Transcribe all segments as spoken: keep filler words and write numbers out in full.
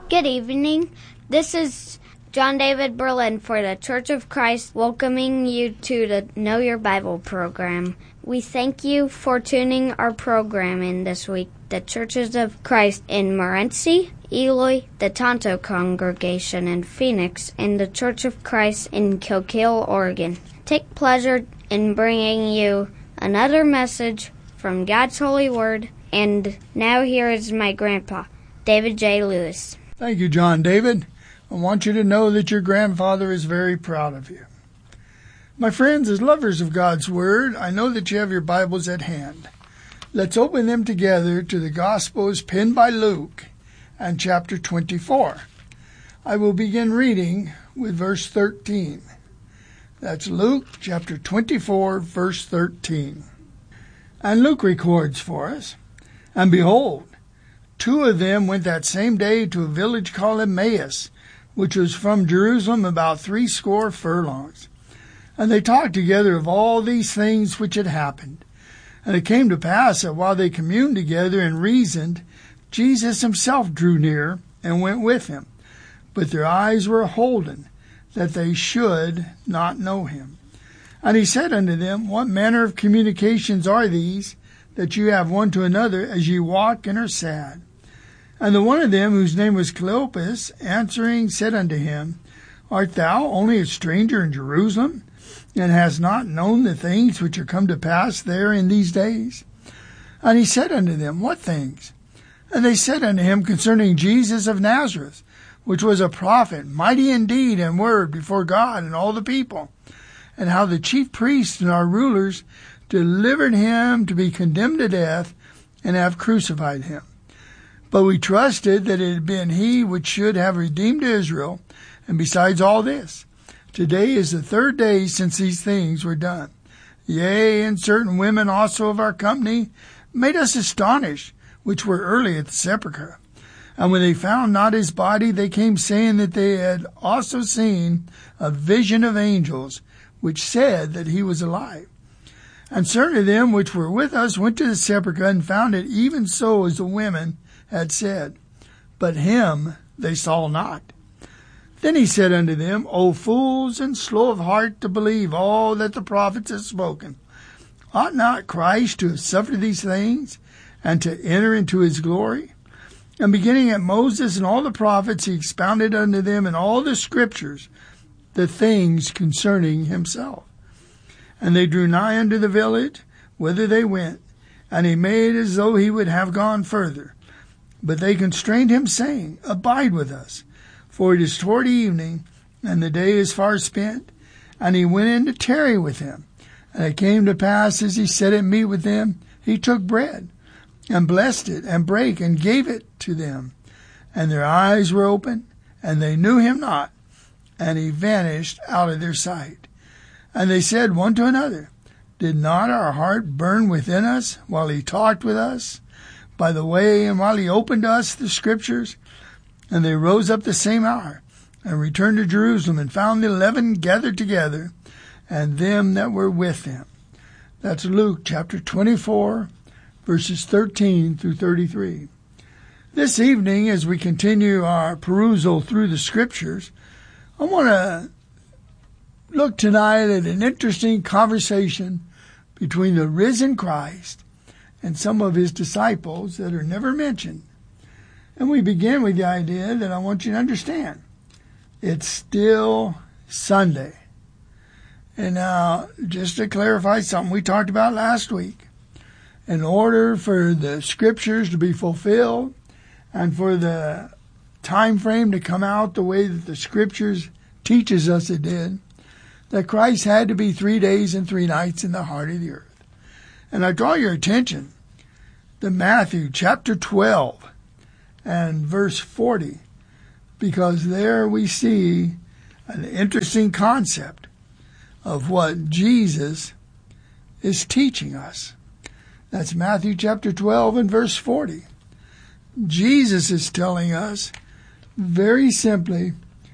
Good evening. This is John David Berlin for the Church of Christ, welcoming you to the Know Your Bible program. We thank you for tuning our program in this week. The Churches of Christ in Morenci, Eloy, the Tonto Congregation in Phoenix, and the Church of Christ in Kilkeel, Oregon. Take pleasure in bringing you another message from God's holy word. And now here is my grandpa, David J. Lewis. Thank you, John David. I want you to know that your grandfather is very proud of you. My friends, as lovers of God's Word, I know that you have your Bibles at hand. Let's open them together to the Gospels penned by Luke and chapter twenty-four. I will begin reading with verse thirteen. That's Luke chapter twenty-four, verse thirteen. And Luke records for us, "And behold, two of them went that same day to a village called Emmaus, which was from Jerusalem about threescore furlongs. And they talked together of all these things which had happened. And it came to pass that while they communed together and reasoned, Jesus himself drew near and went with them. But their eyes were holden, that they should not know him. And he said unto them, What manner of communications are these that you have one to another as ye walk and are sad? And the one of them, whose name was Cleopas, answering, said unto him, Art thou only a stranger in Jerusalem, and hast not known the things which are come to pass there in these days? And he said unto them, What things? And they said unto him concerning Jesus of Nazareth, which was a prophet, mighty in deed and word before God and all the people, and how the chief priests and our rulers delivered him to be condemned to death, and have crucified him. But we trusted that it had been he which should have redeemed Israel, and besides all this, today is the third day since these things were done. Yea, and certain women also of our company made us astonished, which were early at the sepulchre. And when they found not his body, they came saying that they had also seen a vision of angels, which said that he was alive. And certain of them which were with us went to the sepulchre, and found it even so as the women had said, but him they saw not. Then he said unto them, O fools, and slow of heart to believe all that the prophets have spoken. Ought not Christ to have suffered these things, and to enter into his glory? And beginning at Moses and all the prophets, he expounded unto them in all the scriptures the things concerning himself. And they drew nigh unto the village, whither they went, and he made as though he would have gone further. But they constrained him, saying, Abide with us, for it is toward evening, and the day is far spent. And he went in to tarry with them. And it came to pass, as he sat at meat with them, he took bread, and blessed it, and brake, and gave it to them. And their eyes were opened, and they knew him not, and he vanished out of their sight. And they said one to another, Did not our heart burn within us while he talked with us by the way, and while he opened to us the scriptures? And they rose up the same hour, and returned to Jerusalem, and found the eleven gathered together, and them that were with them. That's Luke chapter twenty-four, verses thirteen through thirty-three. This evening, as we continue our perusal through the scriptures, I want to look tonight at an interesting conversation between the risen Christ and some of his disciples that are never mentioned. And we begin with the idea that I want you to understand. It's still Sunday. And now, just to clarify something we talked about last week, in order for the scriptures to be fulfilled and for the time frame to come out the way that the scriptures teaches us it did, that Christ had to be three days and three nights in the heart of the earth. And I draw your attention to Matthew chapter twelve and verse forty, because there we see an interesting concept of what Jesus is teaching us. That's Matthew chapter twelve and verse forty. Jesus is telling us very simply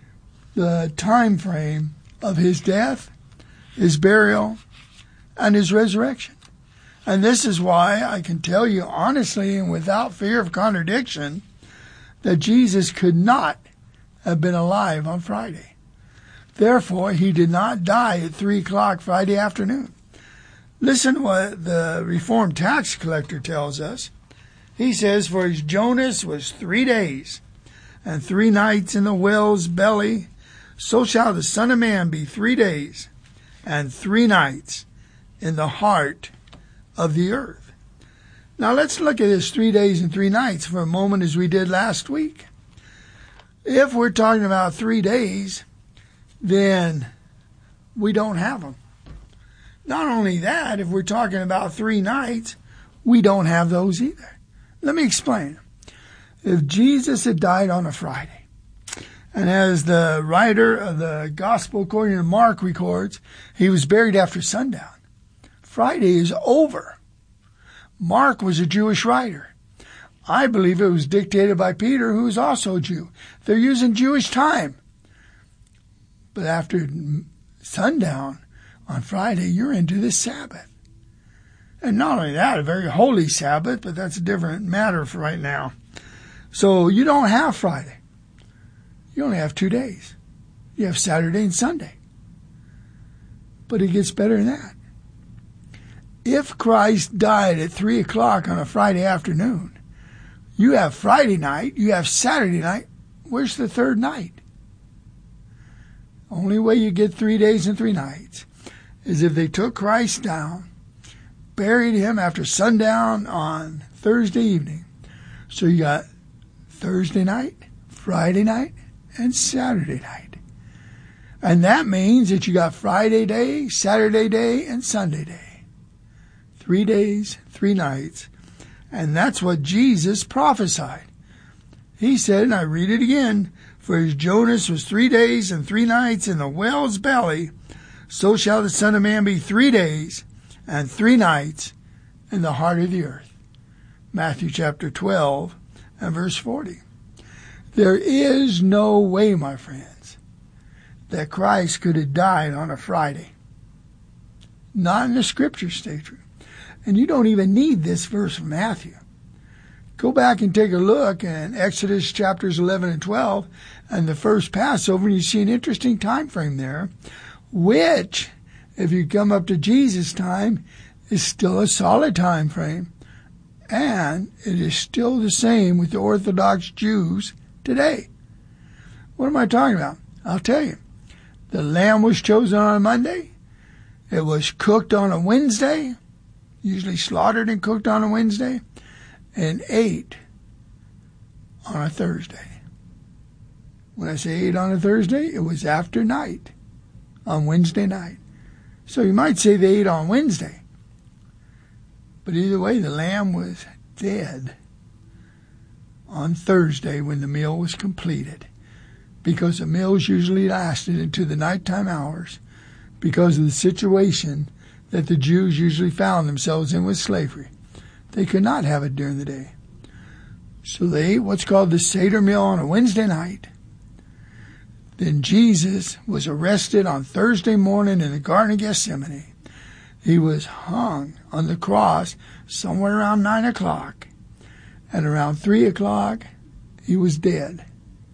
the time frame of his death, his burial, and his resurrection. And this is why I can tell you honestly and without fear of contradiction that Jesus could not have been alive on Friday. Therefore, he did not die at three o'clock Friday afternoon. Listen to what the Reformed tax collector tells us. He says, for as Jonas was three days and three nights in the whale's belly, so shall the Son of Man be three days and three nights in the heart of the earth. Now let's look at this three days and three nights for a moment as we did last week. If we're talking about three days, then we don't have them. Not only that, if we're talking about three nights, we don't have those either. Let me explain. If Jesus had died on a Friday, and as the writer of the Gospel according to Mark records, he was buried after sundown, Friday is over. Mark was a Jewish writer. I believe it was dictated by Peter, who is also a Jew. They're using Jewish time. But after sundown on Friday, you're into the Sabbath. And not only that, a very holy Sabbath, but that's a different matter for right now. So you don't have Friday. You only have two days. You have Saturday and Sunday. But it gets better than that. If Christ died at three o'clock on a Friday afternoon, you have Friday night, you have Saturday night. Where's the third night? Only way you get three days and three nights is if they took Christ down, buried him after sundown on Thursday evening. So you got Thursday night, Friday night, and Saturday night. And that means that you got Friday day, Saturday day, and Sunday day. Three days, three nights. And that's what Jesus prophesied. He said, and I read it again, for as Jonas was three days and three nights in the whale's belly, so shall the Son of Man be three days and three nights in the heart of the earth. Matthew chapter twelve and verse forty. There is no way, my friends, that Christ could have died on a Friday. Not in the scriptures stay true. And you don't even need this verse from Matthew. Go back and take a look in Exodus chapters eleven and twelve and the first Passover, and you see an interesting time frame there, which, if you come up to Jesus' time, is still a solid time frame. And it is still the same with the Orthodox Jews today. What am I talking about? I'll tell you. The lamb was chosen on a Monday. It was cooked on a Wednesday, usually slaughtered and cooked on a Wednesday, and ate on a Thursday. When I say ate on a Thursday, it was after night, on Wednesday night. So you might say they ate on Wednesday. But either way, the lamb was dead on Thursday when the meal was completed, because the meals usually lasted into the nighttime hours because of the situation that the Jews usually found themselves in with slavery. They could not have it during the day. So they ate what's called the Seder meal on a Wednesday night. Then Jesus was arrested on Thursday morning in the Garden of Gethsemane. He was hung on the cross somewhere around nine o'clock. And around three o'clock, he was dead.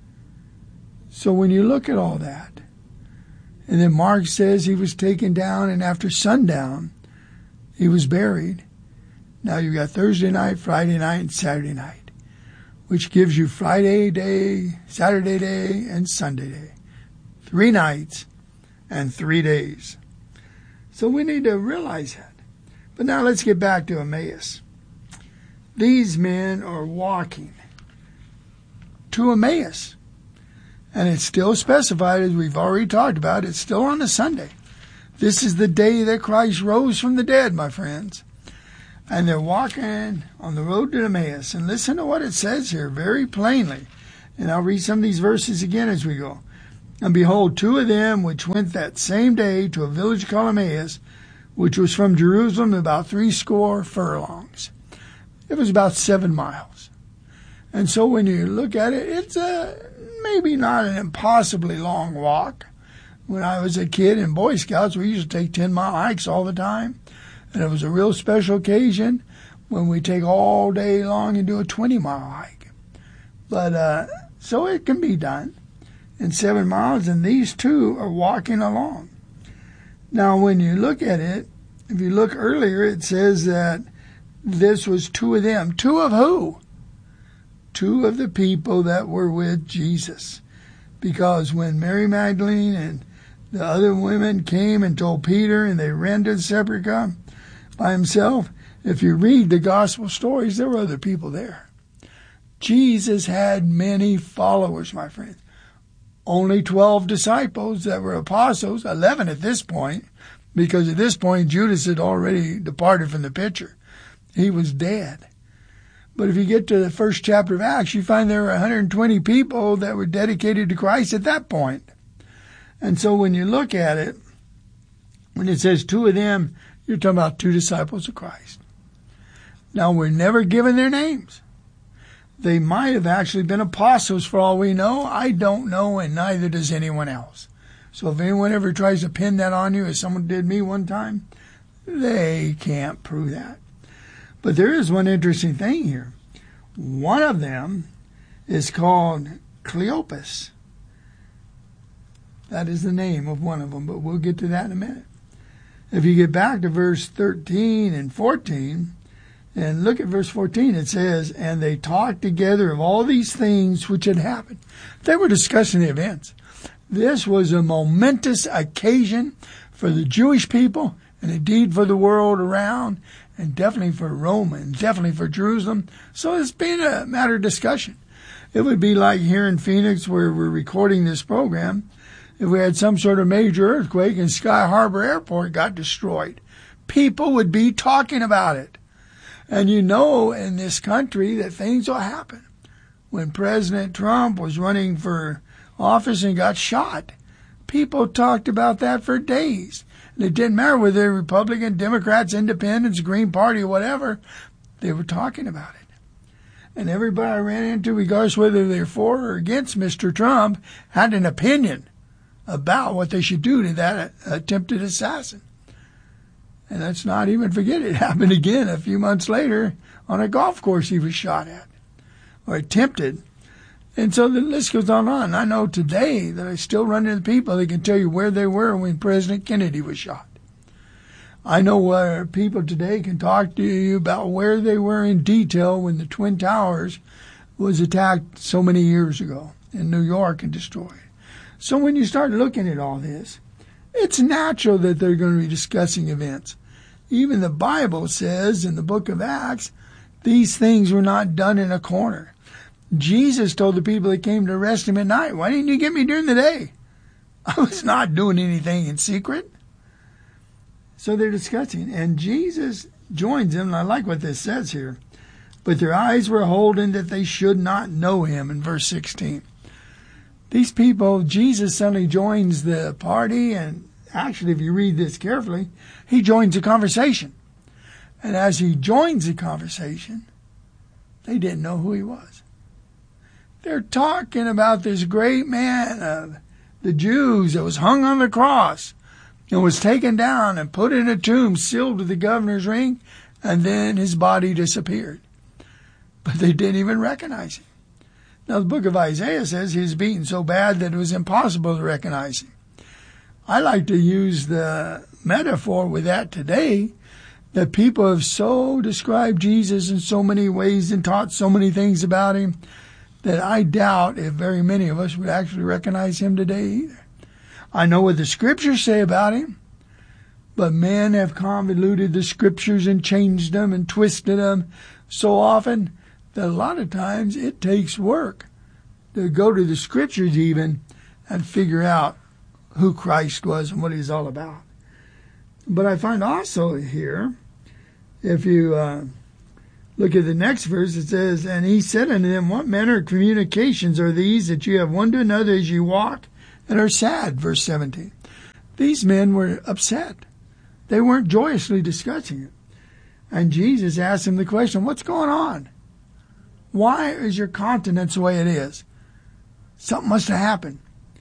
So when you look at all that, and then Mark says he was taken down, and after sundown, he was buried. Now you've got Thursday night, Friday night, and Saturday night, which gives you Friday day, Saturday day, and Sunday day. Three nights and three days. So we need to realize that. But now let's get back to Emmaus. These men are walking to Emmaus. And it's still specified, as we've already talked about, it's still on a Sunday. This is the day that Christ rose from the dead, my friends. And they're walking on the road to Emmaus. And listen to what it says here very plainly. And I'll read some of these verses again as we go. And behold, two of them which went that same day to a village called Emmaus, which was from Jerusalem about threescore furlongs. It was about seven miles. And so when you look at it, it's a maybe not an impossibly long walk. When I was a kid in Boy Scouts, we used to take ten-mile hikes all the time. And it was a real special occasion when we take all day long and do a twenty-mile hike. But uh, so it can be done in seven miles, and these two are walking along. Now, when you look at it, if you look earlier, it says that this was two of them. Two of who? Two of the people that were with Jesus. Because when Mary Magdalene and the other women came and told Peter, and they ran to the sepulchre by himself, if you read the gospel stories, there were other people there. Jesus had many followers, my friends. Only twelve disciples that were apostles, eleven at this point, because at this point Judas had already departed from the picture. He was dead. But if you get to the first chapter of Acts, you find there were one hundred twenty people that were dedicated to Christ at that point. And so when you look at it, when it says two of them, you're talking about two disciples of Christ. Now, we're never given their names. They might have actually been apostles for all we know. I don't know, and neither does anyone else. So if anyone ever tries to pin that on you, as someone did me one time, they can't prove that. But there is one interesting thing here. One of them is called Cleopas. That is the name of one of them, but we'll get to that in a minute. If you get back to verse thirteen and fourteen, and look at verse fourteen, it says, and they talked together of all these things which had happened. They were discussing the events. This was a momentous occasion for the Jewish people, and indeed for the world around, and definitely for Rome, and definitely for Jerusalem. So it's been a matter of discussion. It would be like here in Phoenix, where we're recording this program, if we had some sort of major earthquake and Sky Harbor Airport got destroyed. People would be talking about it. And you know in this country that things will happen. When President Trump was running for office and got shot, people talked about that for days. And it didn't matter whether they're Republican, Democrats, Independents, Green Party, or whatever. They were talking about it. And everybody I ran into, regardless whether they're for or against Mister Trump, had an opinion about what they should do to that attempted assassin. And let's not even forget it happened again a few months later on a golf course he was shot at, or attempted. And so the list goes on and on. I know today that I still run into people that can tell you where they were when President Kennedy was shot. I know where people today can talk to you about where they were in detail when the Twin Towers was attacked so many years ago in New York and destroyed. So when you start looking at all this, it's natural that they're going to be discussing events. Even the Bible says in the book of Acts, these things were not done in a corner. Jesus told the people that came to arrest him at night, why didn't you get me during the day? I was not doing anything in secret. So they're discussing, and Jesus joins them, and I like what this says here. But their eyes were holden that they should not know him, in verse sixteen. These people, Jesus suddenly joins the party, and actually, if you read this carefully, he joins the conversation. And as he joins the conversation, they didn't know who he was. They're talking about this great man of the Jews that was hung on the cross and was taken down and put in a tomb sealed with the governor's ring, and then his body disappeared. But they didn't even recognize him. Now, the book of Isaiah says he was beaten so bad that it was impossible to recognize him. I like to use the metaphor with that today, that people have so described Jesus in so many ways and taught so many things about him that I doubt if very many of us would actually recognize him today either. I know what the scriptures say about him, but men have convoluted the scriptures and changed them and twisted them so often that a lot of times it takes work to go to the scriptures even and figure out who Christ was and what he's all about. But I find also here, if you uh, look at the next verse, it says, and he said unto them, what manner of communications are these that you have one to another as you walk and are sad? Verse seventeen. These men were upset. They weren't joyously discussing it. And Jesus asked them the question, what's going on? Why is your countenance the way it is? Something must have happened.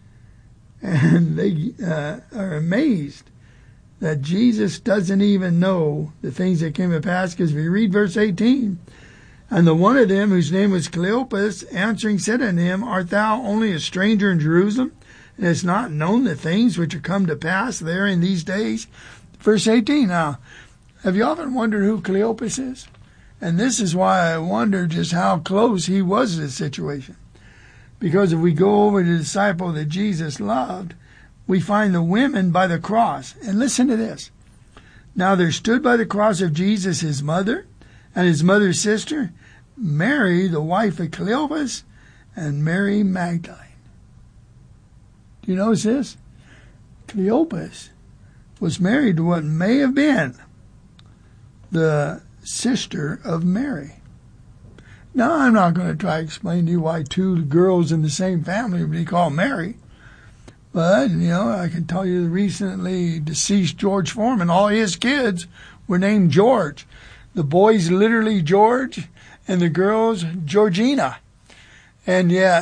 And they uh, are amazed that Jesus doesn't even know the things that came to pass, because if you read verse eighteen, And the one of them, whose name was Cleopas, answering said unto him, Art thou only a stranger in Jerusalem, and hast not known the things which are come to pass there in these days? Verse eighteen. Now, have you often wondered who Cleopas is? And this is why I wonder just how close he was to the situation. Because if we go over to the disciple that Jesus loved, we find the women by the cross. And listen to this. Now there stood by the cross of Jesus his mother, and his mother's sister, Mary, the wife of Cleopas, and Mary Magdalene. Do you notice this? Cleopas was married to what may have been the sister of Mary. Now, I'm not going to try to explain to you why two girls in the same family would be called Mary. But, you know, I can tell you the recently deceased George Foreman, all his kids were named George. The boys literally George, and the girls Georgina. And yet,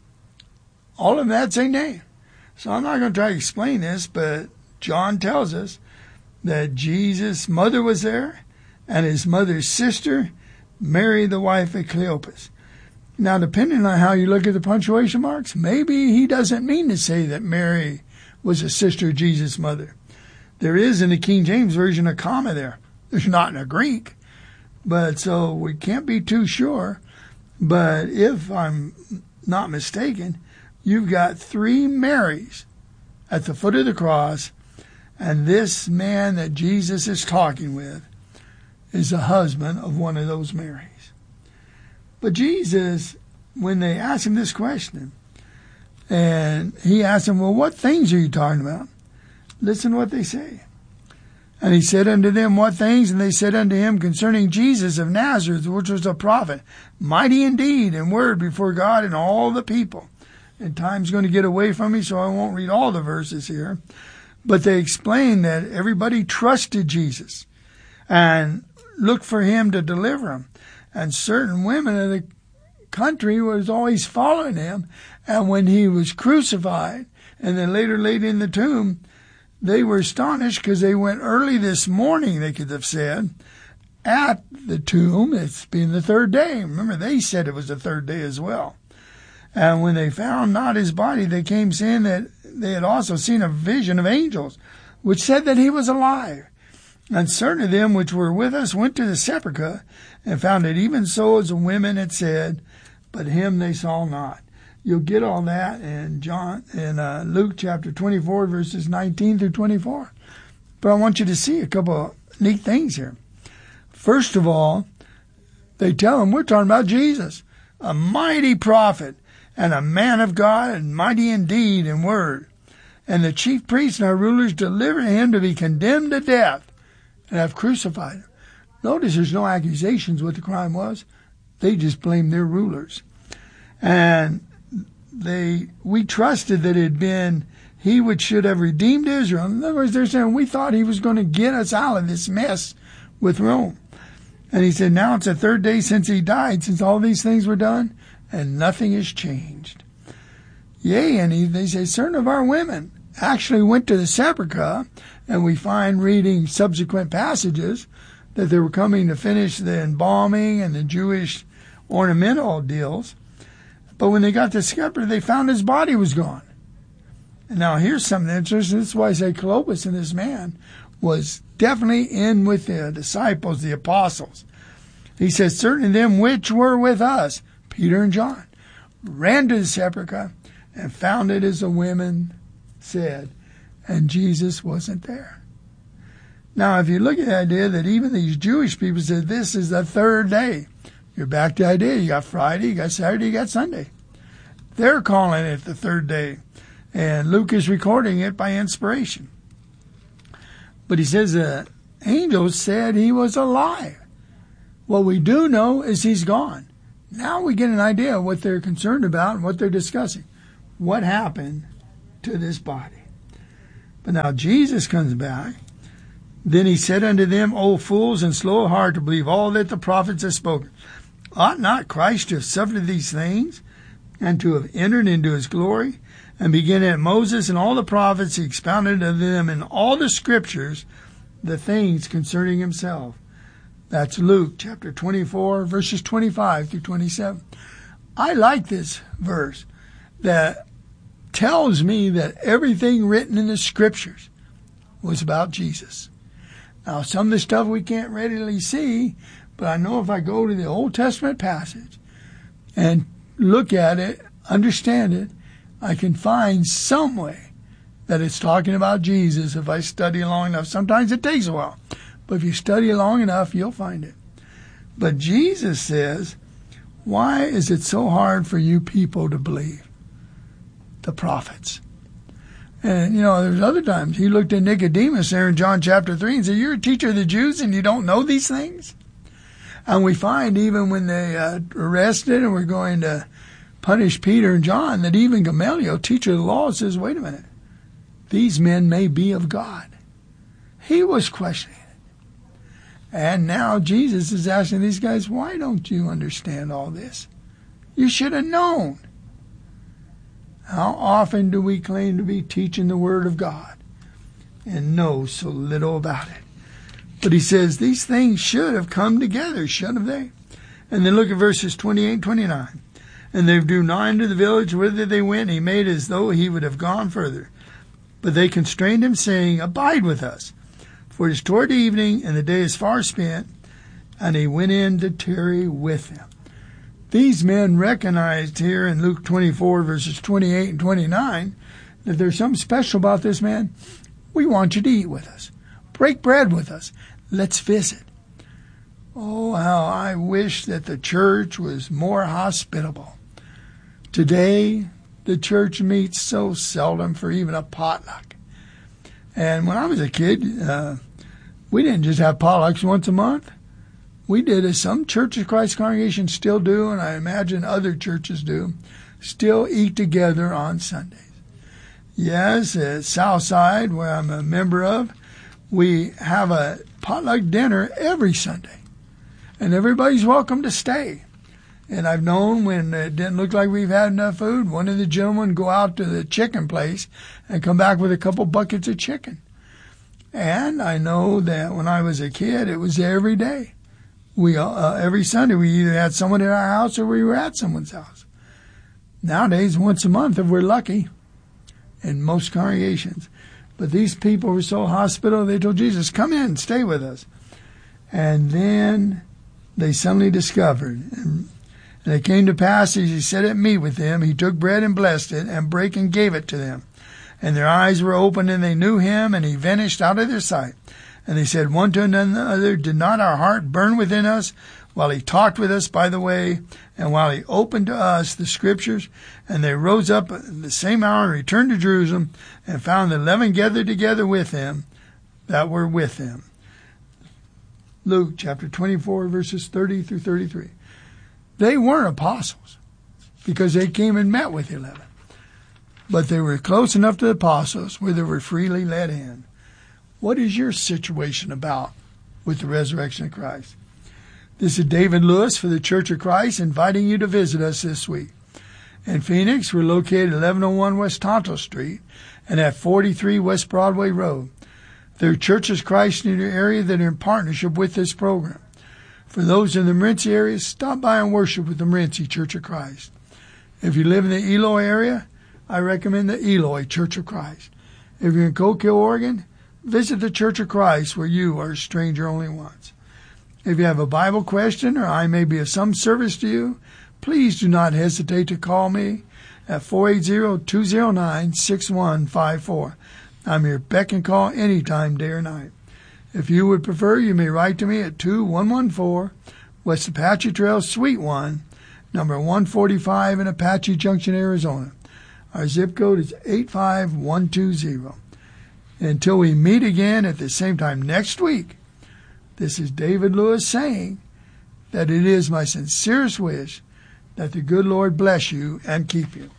all of them had the same name. So I'm not going to try to explain this, but John tells us that Jesus' mother was there, and his mother's sister, Mary, the wife of Cleopas. Now, depending on how you look at the punctuation marks, maybe he doesn't mean to say that Mary was a sister of Jesus' mother. There is in the King James Version a comma there. There's not in the Greek. But so we can't be too sure. But if I'm not mistaken, you've got three Marys at the foot of the cross, and this man that Jesus is talking with is the husband of one of those Marys. But Jesus, when they asked him this question, and he asked them, well, what things are you talking about? Listen to what they say. And he said unto them, what things? And they said unto him, concerning Jesus of Nazareth, which was a prophet, mighty indeed in word before God and all the people. And time's going to get away from me, so I won't read all the verses here. But they explain that everybody trusted Jesus and looked for him to deliver them. And certain women of the country was always following him. And when he was crucified and then later laid in the tomb, they were astonished because they went early this morning, they could have said, at the tomb. It's been the third day. Remember, they said it was the third day as well. And when they found not his body, they came saying that they had also seen a vision of angels, which said that he was alive. And certain of them which were with us went to the sepulchre, and found it even so as the women had said, but him they saw not. You'll get all that in John in uh, Luke chapter twenty-four, verses nineteen through twenty-four. But I want you to see a couple of neat things here. First of all, they tell him we're talking about Jesus, a mighty prophet and a man of God, and mighty indeed in word. And the chief priests and our rulers delivered him to be condemned to death, and have crucified him. Notice there's no accusations what the crime was. They just blamed their rulers. And they we trusted that it had been he which should have redeemed Israel. In other words, they're saying we thought he was going to get us out of this mess with Rome. And he said, now it's the third day since he died, since all these things were done, and nothing has changed. Yea, and he, they say, certain of our women actually went to the sepulchre, and we find reading subsequent passages that they were coming to finish the embalming and the Jewish ornamental deals. But when they got to the sepulchre, they found his body was gone. And now here's something interesting. This is why I say Cleopas and this man was definitely in with the disciples, the apostles. He says, certain of them which were with us, Peter and John, ran to the sepulchre and found it as the women said, and Jesus wasn't there. Now, if you look at the idea that even these Jewish people said this is the third day, you're back to the idea. You got Friday, you got Saturday, you got Sunday. They're calling it the third day. And Luke is recording it by inspiration. But he says the angels said he was alive. What we do know is he's gone. Now we get an idea of what they're concerned about and what they're discussing. What happened to this body? But now Jesus comes back. Then he said unto them, O fools and slow of heart to believe all that the prophets have spoken. Ought not Christ to have suffered these things, and to have entered into his glory? And beginning at Moses and all the prophets, he expounded to them in all the scriptures the things concerning himself. That's Luke chapter twenty-four, verses twenty-five through twenty-seven. I like this verse that tells me that everything written in the Scriptures was about Jesus. Now, some of the stuff we can't readily see, but I know if I go to the Old Testament passage and look at it, understand it, I can find some way that it's talking about Jesus if I study long enough. Sometimes it takes a while, but if you study long enough, you'll find it. But Jesus says, why is it so hard for you people to believe the prophets? And, you know, there's other times he looked at Nicodemus there in John chapter three and said, you're a teacher of the Jews and you don't know these things? And we find even when they uh, arrested and were going to punish Peter and John, that even Gamaliel, teacher of the law, says, wait a minute, these men may be of God. He was questioning it. And now Jesus is asking these guys, why don't you understand all this? You should have known. How often do we claim to be teaching the Word of God and know so little about it? But he says these things should have come together, shouldn't they? And then look at verses twenty-eight and twenty-nine. And they drew nigh unto the village whither they went. He made as though he would have gone further. But they constrained him, saying, abide with us, for it is toward evening, and the day is far spent. And he went in to tarry with them. These men recognized here in Luke twenty-four, verses twenty-eight and twenty-nine, that there's something special about this man. We want you to eat with us. Break bread with us. Let's visit. Oh, how I wish that the church was more hospitable. Today, the church meets so seldom for even a potluck. And when I was a kid, uh, we didn't just have potlucks once a month. We did, as some Church of Christ congregations still do, and I imagine other churches do, still eat together on Sundays. Yes, at Southside, where I'm a member of, we have a potluck dinner every Sunday. And everybody's welcome to stay. And I've known when it didn't look like we've had enough food, one of the gentlemen go out to the chicken place and come back with a couple buckets of chicken. And I know that when I was a kid, it was every day. We uh, every Sunday we either had someone at our house or we were at someone's house. Nowadays, once a month if we're lucky in most congregations. But these people were so hospitable, they told Jesus, come in, stay with us. And then they suddenly discovered, and, and it came to pass as he sat at meat with them, he took bread and blessed it, and brake and gave it to them. And their eyes were opened, and they knew him, and he vanished out of their sight. And they said one to another, did not our heart burn within us while he talked with us by the way, and while he opened to us the Scriptures? And they rose up at the same hour and returned to Jerusalem, and found the eleven gathered together with him that were with him. Luke chapter twenty-four, verses thirty through thirty-three. They weren't apostles because they came and met with the eleven. But they were close enough to the apostles where they were freely let in. What is your situation about with the resurrection of Christ? This is David Lewis for the Church of Christ, inviting you to visit us this week. In Phoenix, we're located at eleven oh one West Tonto Street and at forty-three West Broadway Road. There are churches of Christ in your area that are in partnership with this program. For those in the Morenci area, stop by and worship with the Morenci Church of Christ. If you live in the Eloy area, I recommend the Eloy Church of Christ. If you're in Coke Hill, Oregon, visit the Church of Christ where you are a stranger only once. If you have a Bible question or I may be of some service to you, please do not hesitate to call me at four eight zero, two zero nine, six one five four. I'm your beck and call anytime, day or night. If you would prefer, you may write to me at two one one four West Apache Trail, Suite one, number one forty-five in Apache Junction, Arizona. Our zip code is eight five one two zero. Until we meet again at the same time next week, this is David Lewis saying that it is my sincerest wish that the good Lord bless you and keep you.